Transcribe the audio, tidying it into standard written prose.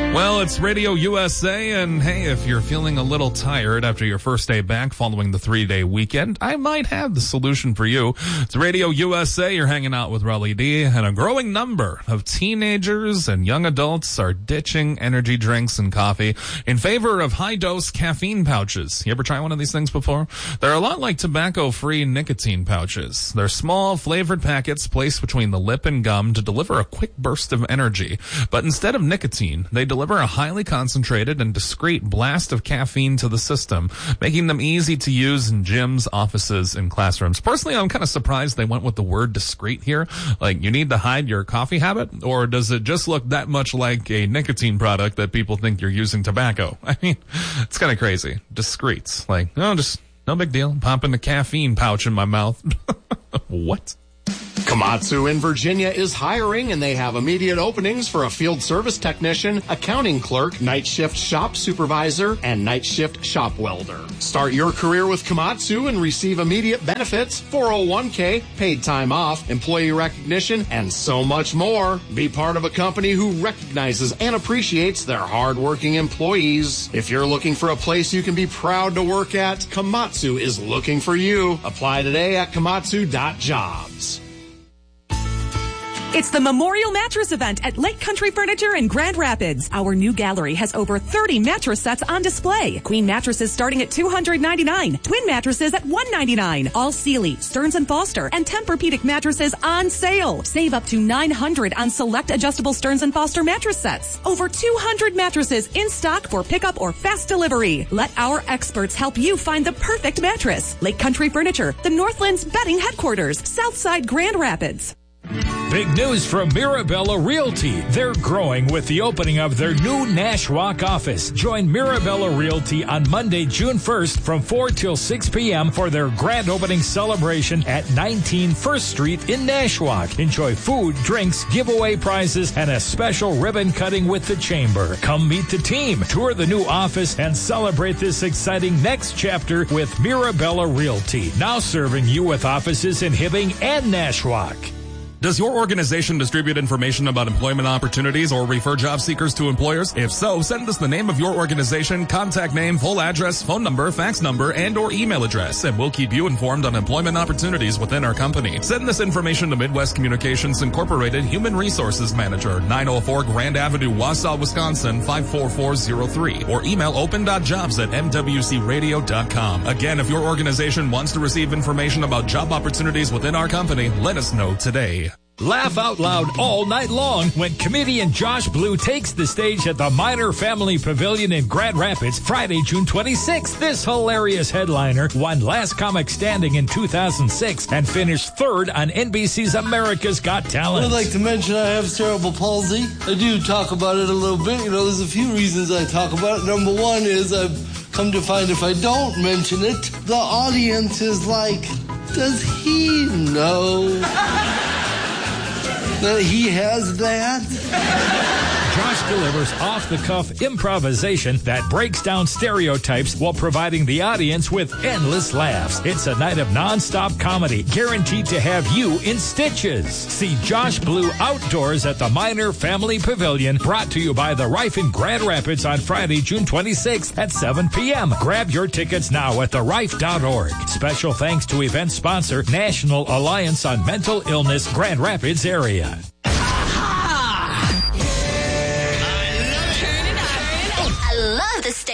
Well, it's Radio USA, and hey, if you're feeling a little tired after your first day back following the 3-day weekend, I might have the solution for you. It's Radio USA, you're hanging out with Raleigh D, and a growing number of teenagers and young adults are ditching energy drinks and coffee in favor of high-dose caffeine pouches. You ever try one of these things before? They're a lot like tobacco-free nicotine pouches. They're small, flavored packets placed between the lip and gum to deliver a quick burst of energy. But instead of nicotine, they deliver a highly concentrated and discreet blast of caffeine to the system, making them easy to use in gyms, offices, and classrooms. Personally, I'm kind of surprised they went with the word discreet here. Like, you need to hide your coffee habit? Or does it just look that much like a nicotine product that people think you're using tobacco? I mean, it's kind of crazy. Discreet. Like, no, just no big deal. Popping the caffeine pouch in my mouth. What? Komatsu in Virginia is hiring, and they have immediate openings for a field service technician, accounting clerk, night shift shop supervisor, and night shift shop welder. Start your career with Komatsu and receive immediate benefits, 401k, paid time off, employee recognition, and so much more. Be part of a company who recognizes and appreciates their hard-working employees. If you're looking for a place you can be proud to work at, Komatsu is looking for you. Apply today at komatsu.jobs. It's the Memorial Mattress Event at Lake Country Furniture in Grand Rapids. Our new gallery has over 30 mattress sets on display. Queen mattresses starting at $299. Twin mattresses at $199. All Sealy, Stearns & Foster, and Tempur-Pedic mattresses on sale. Save up to $900 on select adjustable Stearns & Foster mattress sets. Over 200 mattresses in stock for pickup or fast delivery. Let our experts help you find the perfect mattress. Lake Country Furniture, the Northland's bedding headquarters, Southside Grand Rapids. Big news from Mirabella Realty. They're growing with the opening of their new Nashwauk office. Join Mirabella Realty on Monday, June 1st from 4 till 6 p.m. for their grand opening celebration at 19 First Street in Nashwauk. Enjoy food, drinks, giveaway prizes, and a special ribbon cutting with the chamber. Come meet the team, tour the new office, and celebrate this exciting next chapter with Mirabella Realty. Now serving you with offices in Hibbing and Nashwauk. Does your organization distribute information about employment opportunities or refer job seekers to employers? If so, send us the name of your organization, contact name, full address, phone number, fax number, and or email address, and we'll keep you informed on employment opportunities within our company. Send this information to Midwest Communications Incorporated Human Resources Manager, 904 Grand Avenue, Wausau, Wisconsin, 54403, or email open.jobs@mwcradio.com. Again, if your organization wants to receive information about job opportunities within our company, let us know today. Laugh out loud all night long when comedian Josh Blue takes the stage at the Minor Family Pavilion in Grand Rapids Friday, June 26th. This hilarious headliner won Last Comic Standing in 2006 and finished third on NBC's America's Got Talent. I'd like to mention I have cerebral palsy. I do talk about it a little bit. You know, there's a few reasons I talk about it. Number one is I've come to find if I don't mention it, the audience is like, does he know that he has that? Josh delivers off-the-cuff improvisation that breaks down stereotypes while providing the audience with endless laughs. It's a night of nonstop comedy, guaranteed to have you in stitches. See Josh Blue outdoors at the Minor Family Pavilion, brought to you by the Rife in Grand Rapids on Friday, June 26th at 7 p.m. Grab your tickets now at therife.org. Special thanks to event sponsor National Alliance on Mental Illness, Grand Rapids area.